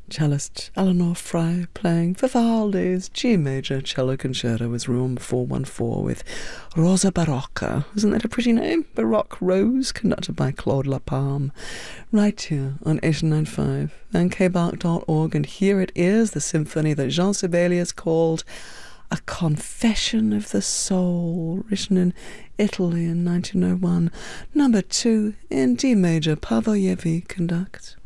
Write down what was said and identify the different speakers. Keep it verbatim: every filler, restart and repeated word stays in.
Speaker 1: Cellist Eleanor Fry playing Vivaldi's G major cello concerto as room four one four with Rosa Barocca. Isn't that a pretty name? Baroque Rose, conducted by Claude Lapalme. Right here on eighty-nine point five and k bark dot org, and here it is, the symphony that Jean Sibelius called A Confession of the Soul, written in Italy in nineteen oh one. Number two in D major, Pavoyevi conducts.